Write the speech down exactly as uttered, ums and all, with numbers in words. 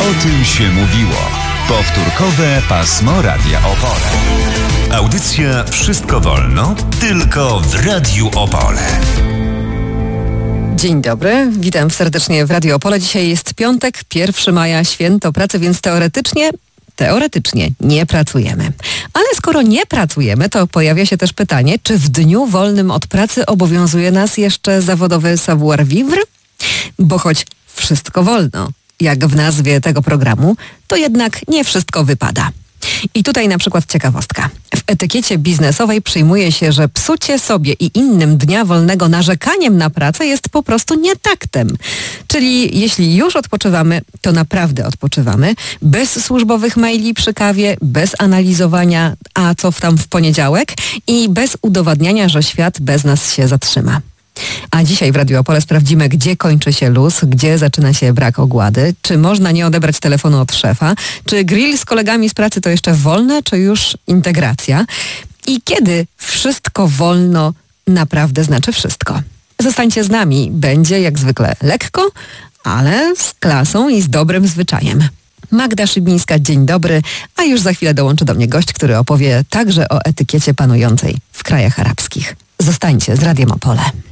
O tym się mówiło. Powtórkowe pasmo Radia Opole. Audycja Wszystko wolno, tylko w Radiu Opole. Dzień dobry, witam serdecznie w Radiu Opole. Dzisiaj jest piątek, pierwszego maja, święto pracy, więc teoretycznie, teoretycznie nie pracujemy. Ale skoro nie pracujemy, to pojawia się też pytanie, czy w dniu wolnym od pracy obowiązuje nas jeszcze zawodowy savoir-vivre? Bo choć wszystko wolno, jak w nazwie tego programu, to jednak nie wszystko wypada. I tutaj na przykład ciekawostka. W etykiecie biznesowej przyjmuje się, że psucie sobie i innym dnia wolnego narzekaniem na pracę jest po prostu nietaktem. Czyli jeśli już odpoczywamy, to naprawdę odpoczywamy. Bez służbowych maili przy kawie, bez analizowania, a co tam w poniedziałek i bez udowadniania, że świat bez nas się zatrzyma. A dzisiaj w Radiu Opole sprawdzimy, gdzie kończy się luz, gdzie zaczyna się brak ogłady, czy można nie odebrać telefonu od szefa, czy grill z kolegami z pracy to jeszcze wolne, czy już integracja i kiedy wszystko wolno naprawdę znaczy wszystko. Zostańcie z nami, będzie jak zwykle lekko, ale z klasą i z dobrym zwyczajem. Magda Szybińska, dzień dobry, a już za chwilę dołączy do mnie gość, który opowie także o etykiecie panującej w krajach arabskich. Zostańcie z Radiem Opole.